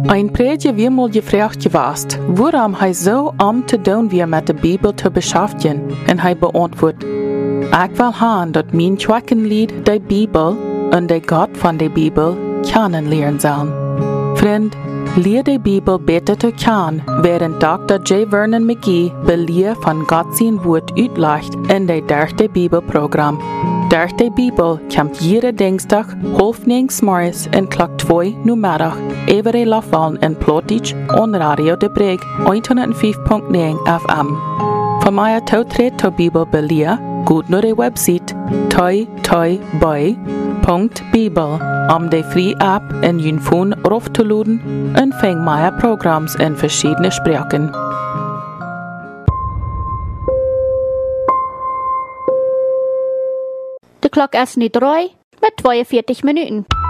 Ein Prediger wie mal gefragt gewast, warum hij so te doen wie met de Bibel te beschäftigen, en hij beantwoordt, ik wil gaan dat mijn Schwackenlied de Bibel en de God van de Bibel kennenlernen zal. Vriend, leer de Bibel beter te kennen, während Dr. J. Vernon McGee beleer van God zijn woord uitlegt in de derde Bibelprogramm. Derde Bibel komt jede Dinsdag, 9:30 en klok 2 middag, over Lafallen en Plotich on Radio de Breg, 105.9 FM. Voor mij toetreden tot Bibel beleer, goed naar de website toy.bibel om de free app in je phone op te laden en vang meer programma's in verschillende spraken. De klok is nu 3 met 42 minuten.